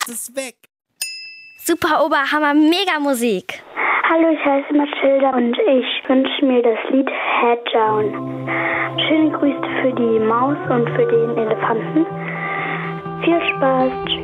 ist weg. Super Oberhammer, mega Musik. Hallo, ich heiße Mathilda und ich wünsche mir das Lied Head Down. Schöne Grüße für die Maus und für den Elefanten. Viel Spaß.